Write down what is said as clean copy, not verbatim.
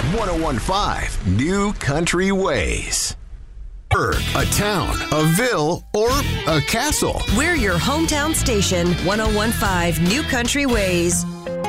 1015 New Country Ways. A town, a ville, or a castle. We're your hometown station, 1015 New Country Ways.